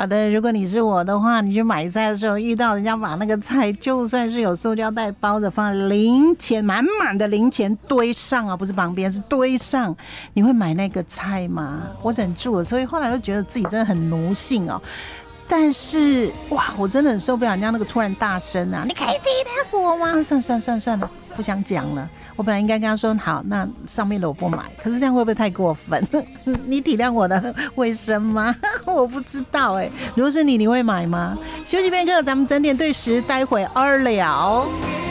好的，如果你是我的话，你去买菜的时候遇到人家把那个菜就算是有塑胶袋包着放在零钱满满的零钱堆上啊，不是旁边是堆上，你会买那个菜吗？我忍住了，所以后来就觉得自己真的很奴性哦。但是哇，我真的很受不了人家那个突然大声啊！你可以体谅我吗？算了，不想讲了。我本来应该跟他说好，那上面的我不买，可是这样会不会太过分？你体谅我的卫生吗？我不知道哎。如果是你会买吗？休息片刻，咱们整点对时，待会儿聊。